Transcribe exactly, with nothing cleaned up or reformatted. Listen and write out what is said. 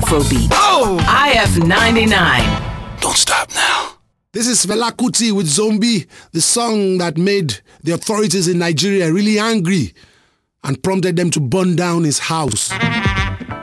Afrobeat. Oh! I F ninety-nine. Don't stop now. This is Fela Kuti with Zombie, the song that made the authorities in Nigeria really angry and prompted them to burn down his house.